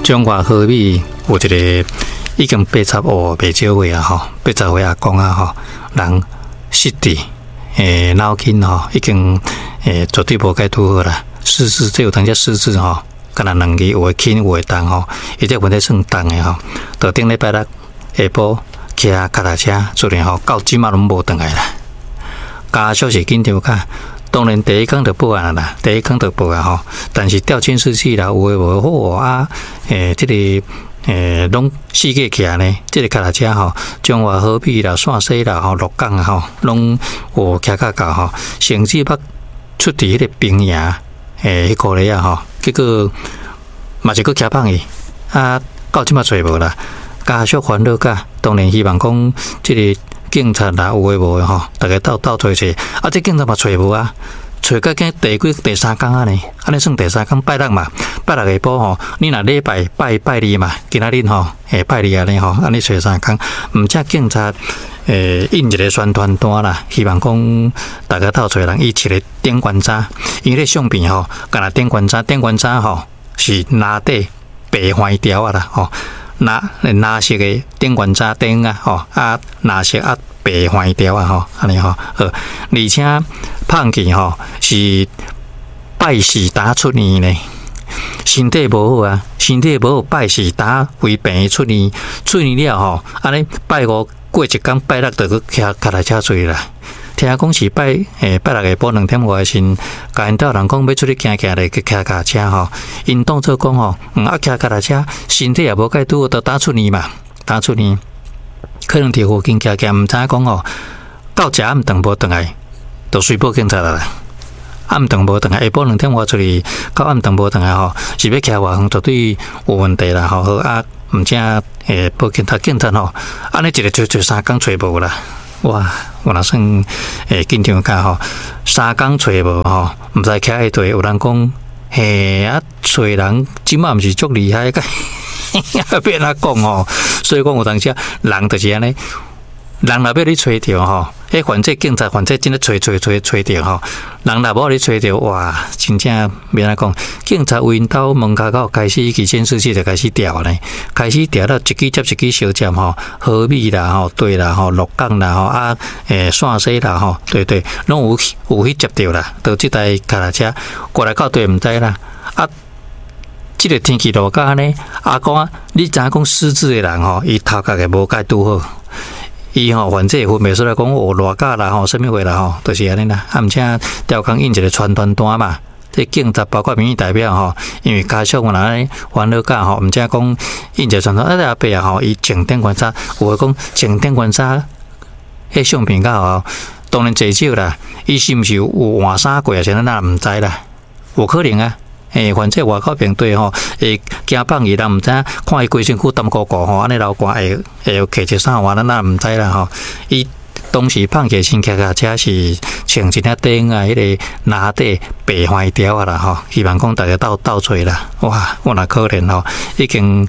中华河米有一个已经85未少岁啊吼，80岁阿公啊吼，人失智，脑筋吼已经绝对无解拄好啦。失智这有当只失智吼，敢若2个有会轻有会重吼，伊这问题算重的吼。到顶礼拜六下晡骑脚踏车出来吼，到即马拢无转来啦。家属是紧张卡。当然，第一天就报案啦，第一天就报案吼。但是调监视器啦，有诶无好啊？这个拢四个起来呢。这个脚踏车吼，中华河米啦、线西啦、鹿港啊吼，拢有骑较到吼。甚至捌出伫迄个平阳迄个咧啊吼，结果嘛是佫骑放伊啊，到即马找无啦。家属烦恼甲，当然希望讲这个。警察啦，有诶无诶吼，大家斗找找，啊，这警察嘛找无啊，找到今第3天啊呢，安尼算第3天拜六嘛，拜六下晡吼，你若礼拜拜二嘛，今仔日吼，拜二安尼吼，安尼找3天，毋则警察印一个宣传单啦，希望讲大家斗找人，伊一个顶管渣，因为相片吼，干若顶管渣吼是拿底白花条啊啦吼。蓝色的顶管渣顶啊，吼啊蓝色啊白花条啊，吼安尼吼，而且胖去吼是拜四打出年呢，身体无好啊，身体无好拜四打为病出年了吼，安尼拜5过一天拜六就去骑脚踏车出去啦。听讲是拜六下晡2点外先，甲因兜人讲要出去行咧，去骑脚踏车吼。因当作讲吼，啊骑脚踏车，身体也无解拄，就打出年嘛，打出年。可能伫附近骑，毋知影讲吼，到食暗顿无转来，就随报警察啦。暗顿无转来，下晡2点外出去，到暗顿无转来吼，是要骑偌远，绝对有问题啦吼。好啊，毋正报警察吼，安尼一个找3天找无啦。哇！我若算紧张甲吼，3天找无吼，毋知徛喺对。有人讲，啊，找人即马毋是足厉害个，别哪讲吼。所以讲有当时人就是安尼，人若要你找着吼，反正警察反正真咧找着吼，人若无你找着，哇，真正别哪讲。警察为因兜门口口开始去监视器就开始调咧，开始调到一支接一支小站吼，河米啦吼，对啦吼，鹿港啦吼，啊线西啦吼，对，拢有去接着啦。到即台脚踏车过来到对毋知啦，啊，即个天气落甲安尼，阿公，你知影讲失智的人吼，伊头壳个无解拄好。伊吼，反正分袂出来讲哦，偌假啦吼，什么话啦吼，就是安尼啦。啊，毋且调工印一个传单单嘛，这警察包括民意代表吼，因为家属安尼烦恼假吼，毋且讲印一个传单，啊阿伯啊吼，伊穿顶管衫，有诶讲穿顶管衫，迄相片较好，当然济少啦。伊是毋是有换衫过啊？像咱毋知啦，有可能啊。反正外口面对吼，会惊放伊，咱毋知影看伊规身躯澹鼓鼓吼，安尼流汗会揢一衫换，咱毋知啦吼。伊当时放起身骑脚车是穿一领顶啊，迄个拿底白花条啊啦吼，希望讲大家斗找啦。哇，我若可怜吼，已经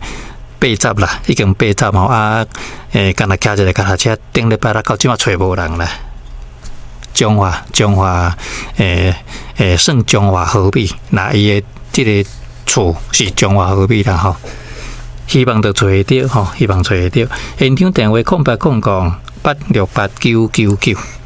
80啦，已经80吼啊，干若骑一个脚踏車，顶礼拜六到即马找无人啦。中华算中华河米，那伊诶即个厝是中华河米啦吼，希望着找会着吼，希望找会着。现场电话0800868999。